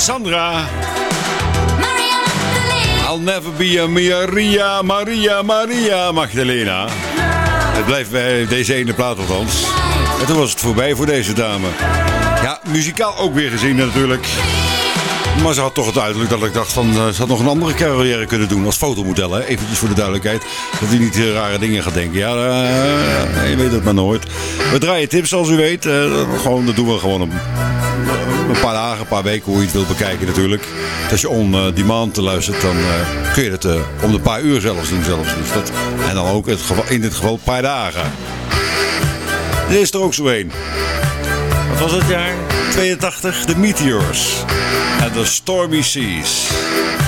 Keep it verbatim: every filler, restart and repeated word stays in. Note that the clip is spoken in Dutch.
Sandra. I'll never be a Maria, Maria, Maria Magdalena. Het blijft bij deze ene plaat althans. En toen was het voorbij voor deze dame. Ja, muzikaal ook weer gezien natuurlijk. Maar ze had toch het uiterlijk dat ik dacht van... Uh, ze had nog een andere carrière kunnen doen als fotomodel. Hè? Eventjes voor de duidelijkheid. Dat hij niet uh, rare dingen gaat denken. Ja, uh, je weet het maar nooit. We draaien tips zoals u weet. Uh, gewoon, dat doen we gewoon een, een paar dagen, een paar weken. Hoe je het wilt bekijken natuurlijk. Dus als je on demand luistert, dan uh, kun je het uh, om de paar uur zelfs doen. Zelfs. Dus dat, en dan ook het geval, in dit geval een paar dagen. Dit is er ook zo een. Wat was het jaar? tweeëntachtig, de Meteors. En de Stormy Seas.